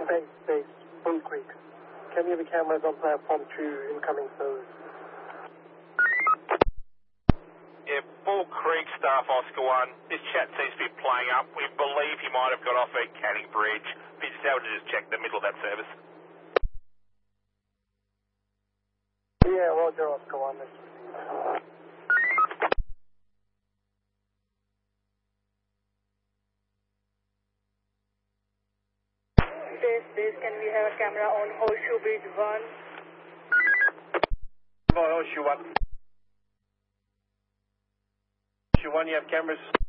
Base, Bull Creek. Can you have cameras on platform 2 incoming service? Yeah, Bull Creek, Staff Oscar 1. This chat seems to be playing up. We believe he might have got off at Canning Bridge. Be just able to just check the middle of that service. Yeah, Roger, Oscar 1. Base, can we have a camera on Horseshoe Bridge 1? Horseshoe 1. Horseshoe 1, you have cameras?